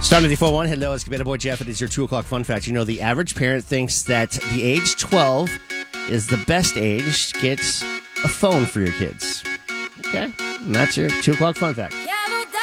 Star 94.1, hello, it's Cabana Boy Jeff. It is your 2 o'clock fun fact. You know, the average parent thinks that the age 12 is the best age to get a phone for your kids. Okay, and that's your 2 o'clock fun fact.